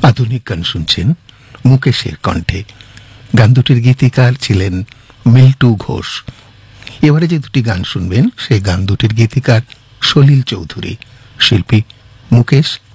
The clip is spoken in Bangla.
আধুনিক গান শুনছেন মুকেশের কণ্ঠে। গান দুটির গীতিকার ছিলেন মিল্টু ঘোষ। এবারে যে দুটি গান শুনবেন সেই গান দুটির গীতিকার সলিল চৌধুরী, শিল্পী মুকেশ